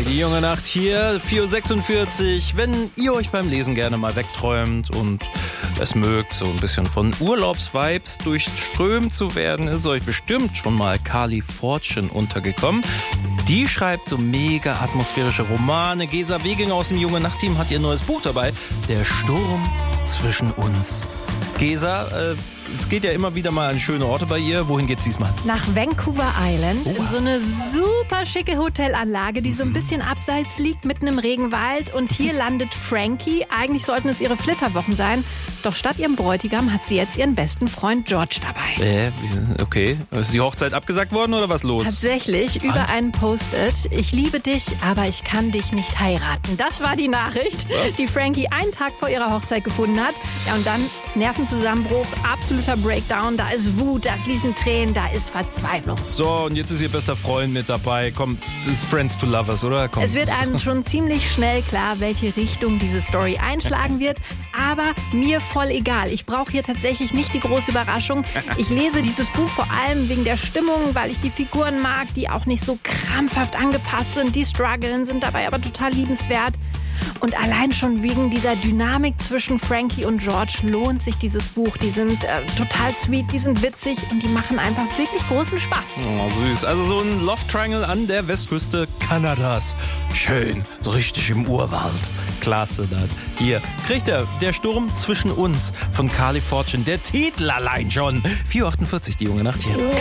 Hey, die junge Nacht hier, 4.46 Uhr. Wenn ihr euch beim Lesen gerne mal wegträumt und es mögt, so ein bisschen von Urlaubsvibes durchströmt zu werden, ist euch bestimmt schon mal Carly Fortune untergekommen. Die schreibt so mega atmosphärische Romane. Gesa Weginger aus dem Junge Nacht-Team hat ihr neues Buch dabei. Der Sturm zwischen uns. Gesa, es geht ja immer wieder mal an schöne Orte bei ihr. Wohin geht's diesmal? Nach Vancouver Island, in so eine super schicke Hotelanlage, die so ein bisschen abseits liegt, mitten im Regenwald. Und hier landet Frankie. Eigentlich sollten es ihre Flitterwochen sein. Doch statt ihrem Bräutigam hat sie jetzt ihren besten Freund George dabei. Okay. Ist die Hochzeit abgesagt worden oder was los? Tatsächlich, über einen Post-it. Ich liebe dich, aber ich kann dich nicht heiraten. Das war die Nachricht, die Frankie einen Tag vor ihrer Hochzeit gefunden hat. Ja, und dann Nervenzusammenbruch, absoluter Breakdown. Da ist Wut, da fließen Tränen, da ist Verzweiflung. So, und jetzt ist ihr bester Freund mit dabei. Komm, das ist Friends to Lovers, oder? Komm. Es wird einem schon ziemlich schnell klar, welche Richtung diese Story einschlagen wird. Aber mir voll egal. Ich brauche hier tatsächlich nicht die große Überraschung. Ich lese dieses Buch vor allem wegen der Stimmung, weil ich die Figuren mag, die auch nicht so krampfhaft angepasst sind. Die strugglen, sind dabei aber total liebenswert. Und allein schon wegen dieser Dynamik zwischen Frankie und George lohnt sich dieses Buch. Die sind total sweet, die sind witzig und die machen einfach wirklich großen Spaß. Oh, süß. Also so ein Love Triangle an der Westküste Kanadas. Schön, so richtig im Urwald. Klasse dann. Hier kriegt er Der Sturm zwischen uns von Carly Fortune. Der Titel allein schon. 4.48 Uhr, die junge Nacht hier.